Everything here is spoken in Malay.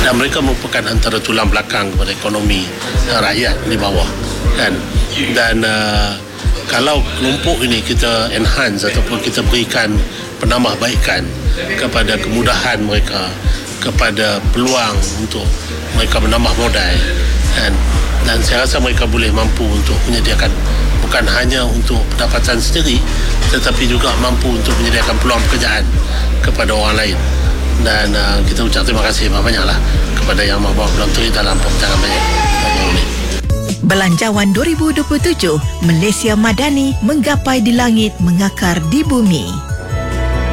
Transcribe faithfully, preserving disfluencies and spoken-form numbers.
dan mereka merupakan antara tulang belakang kepada ekonomi uh, rakyat di bawah, kan. Dan uh, kalau kelompok ini kita enhance ataupun kita berikan penambahbaikan kepada kemudahan mereka, kepada peluang untuk mereka menambah modal, kan, dan saya rasa mereka boleh mampu untuk menyediakan bukan hanya untuk pendapatan sendiri, tetapi juga mampu untuk menyediakan peluang pekerjaan kepada orang lain. Dan uh, kita ucap terima kasih banyak-banyaklah kepada Yang Maha Bawa Pelonteri dalam perbincangan banyak ini. Belanjawan dua ribu dua puluh tujuh, Malaysia Madani menggapai di langit, mengakar di bumi.